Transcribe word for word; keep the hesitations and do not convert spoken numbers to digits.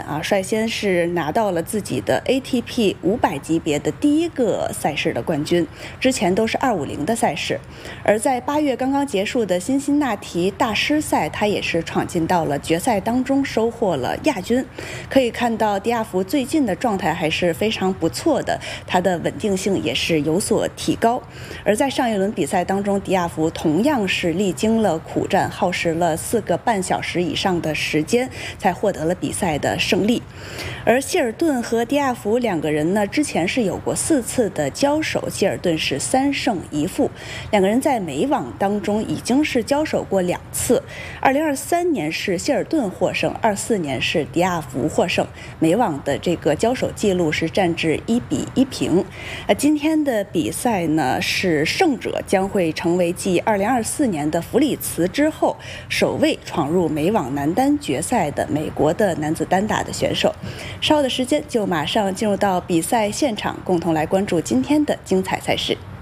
啊，率先是拿到了自己的 A T P 五百级别的第一个赛事的冠军，之前都是二五零的赛事。而在八月刚刚结束的辛辛那提大师赛，他也是闯进到了决赛当中，收获了亚军。可以看到迪亚福最近的状态还是非常不错的，他的稳定性也是有所提高。而在上一轮比赛当中，迪亚福同样是历经了苦战，耗时了四个半小时以上的时间才获得了比赛的胜利。而希尔顿和迪亚福两个人呢，之前是有过四次的交手，希尔顿是三胜一负，两个人在美网当中已经是交手过两次，二零二三年是希尔顿获胜，二四年是迪亚福获胜，美网的这个交手记录是战至一比一平。呃，今天的比赛呢，是胜者将会成为继二零二四年的弗里茨之后首位闯入美网男单决赛的美国的男子单打的选手。稍后的时间就马上进入到比赛现场，共同来关注今天的精彩赛事。